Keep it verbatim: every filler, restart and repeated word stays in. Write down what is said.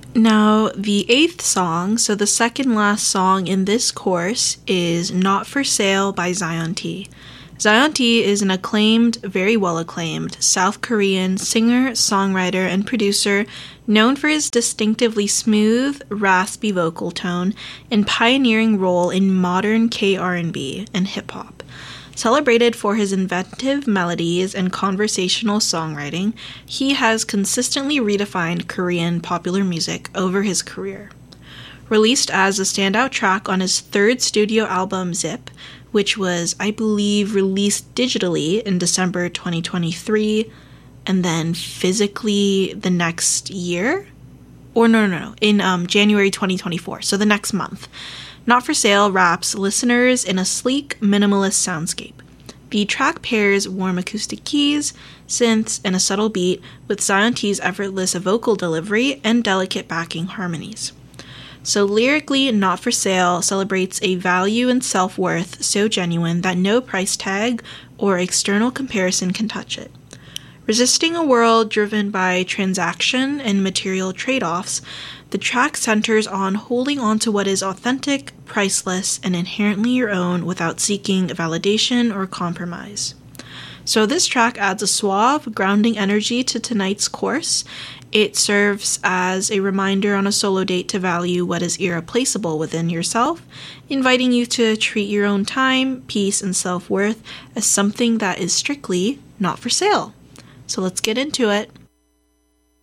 Now, the eighth song, so the second last song in this course, is Not for Sale by Zion T. Zion T is an acclaimed, very well acclaimed, South Korean singer, songwriter, and producer known for his distinctively smooth, raspy vocal tone and pioneering role in modern K R and B and hip-hop. Celebrated for his inventive melodies and conversational songwriting, he has consistently redefined Korean popular music over his career. Released as a standout track on his third studio album, Zip, which was, I believe, released digitally in December twenty twenty-three, and then physically the next year? Or no, no, no, in um, January twenty twenty-four, so the next month. Not for Sale wraps listeners in a sleek, minimalist soundscape. The track pairs warm acoustic keys, synths, and a subtle beat with Zion T's effortless vocal delivery and delicate backing harmonies. So lyrically, Not for Sale celebrates a value and self-worth so genuine that no price tag or external comparison can touch it. Resisting a world driven by transaction and material trade-offs, the track centers on holding on to what is authentic, priceless, and inherently your own without seeking validation or compromise. So this track adds a suave, grounding energy to tonight's course. It serves as a reminder on a solo date to value what is irreplaceable within yourself, inviting you to treat your own time, peace, and self-worth as something that is strictly not for sale. So let's get into it.